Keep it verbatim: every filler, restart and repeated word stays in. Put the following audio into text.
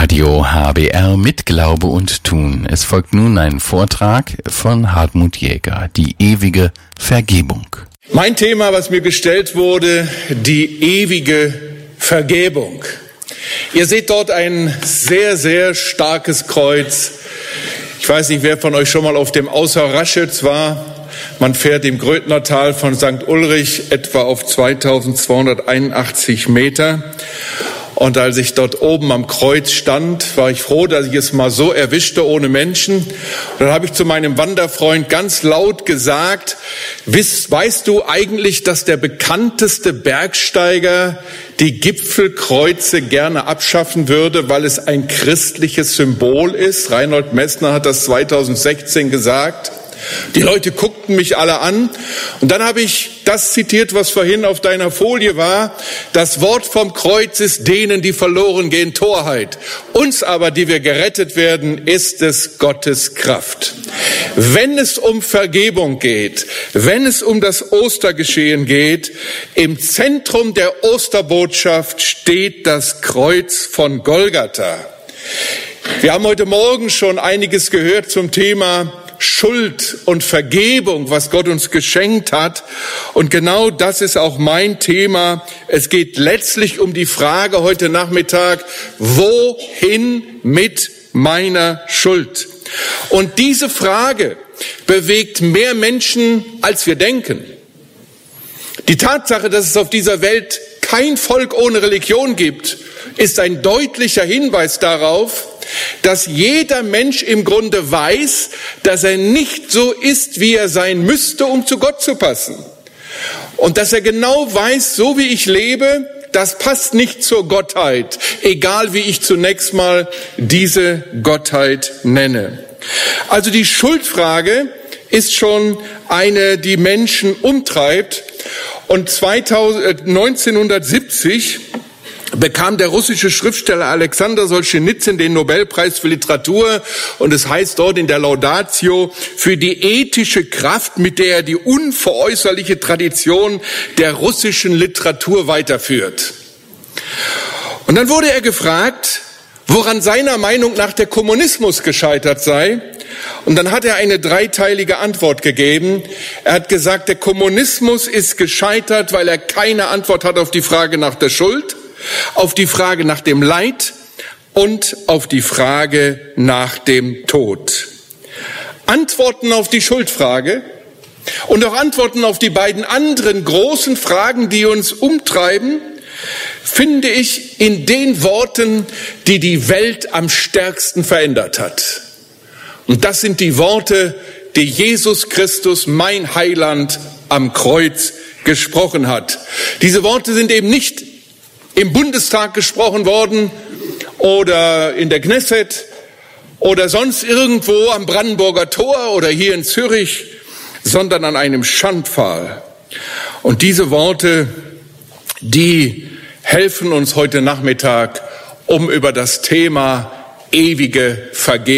Radio H B R mit Glaube und Tun. Es folgt nun ein Vortrag von Hartmut Jäger, die ewige Vergebung. Mein Thema, was mir gestellt wurde, die ewige Vergebung. Ihr seht dort ein sehr, sehr starkes Kreuz. Ich weiß nicht, wer von euch schon mal auf dem Außer Raschitz war. Man fährt im Grödnertal von Sankt Ulrich etwa auf zweitausendzweihunderteinundachtzig Meter. Und als ich dort oben am Kreuz stand, war ich froh, dass ich es mal so erwischte ohne Menschen. Und dann habe ich zu meinem Wanderfreund ganz laut gesagt: Weißt du eigentlich, dass der bekannteste Bergsteiger die Gipfelkreuze gerne abschaffen würde, weil es ein christliches Symbol ist? Reinhold Messner hat das zweitausendsechzehn gesagt. Die Leute guckten mich alle an und dann habe ich das zitiert, was vorhin auf deiner Folie war. Das Wort vom Kreuz ist denen, die verloren gehen, Torheit. Uns aber, die wir gerettet werden, ist es Gottes Kraft. Wenn es um Vergebung geht, wenn es um das Ostergeschehen geht, im Zentrum der Osterbotschaft steht das Kreuz von Golgatha. Wir haben heute Morgen schon einiges gehört zum Thema Schuld und Vergebung, was Gott uns geschenkt hat. Und genau das ist auch mein Thema. Es geht letztlich um die Frage heute Nachmittag: Wohin mit meiner Schuld? Und diese Frage bewegt mehr Menschen, als wir denken. Die Tatsache, dass es auf dieser Welt kein Volk ohne Religion gibt, ist ein deutlicher Hinweis darauf, dass jeder Mensch im Grunde weiß, dass er nicht so ist, wie er sein müsste, um zu Gott zu passen. Und dass er genau weiß, so wie ich lebe, das passt nicht zur Gottheit, egal wie ich zunächst mal diese Gottheit nenne. Also die Schuldfrage ist schon eine, die Menschen umtreibt. Und neunzehnhundertsiebzig bekam der russische Schriftsteller Alexander Solschenizyn den Nobelpreis für Literatur, und es heißt dort in der Laudatio, für die ethische Kraft, mit der er die unveräußerliche Tradition der russischen Literatur weiterführt. Und dann wurde er gefragt, woran seiner Meinung nach der Kommunismus gescheitert sei. Und dann hat er eine dreiteilige Antwort gegeben. Er hat gesagt, der Kommunismus ist gescheitert, weil er keine Antwort hat auf die Frage nach der Schuld, auf die Frage nach dem Leid und auf die Frage nach dem Tod. Antworten auf die Schuldfrage und auch Antworten auf die beiden anderen großen Fragen, die uns umtreiben, finde ich in den Worten, die die Welt am stärksten verändert hat. Und das sind die Worte, die Jesus Christus, mein Heiland, am Kreuz gesprochen hat. Diese Worte sind eben nicht im Bundestag gesprochen worden oder in der Knesset oder sonst irgendwo am Brandenburger Tor oder hier in Zürich, sondern an einem Schandpfahl. Und diese Worte, die helfen uns heute Nachmittag, um über das Thema ewige Vergebung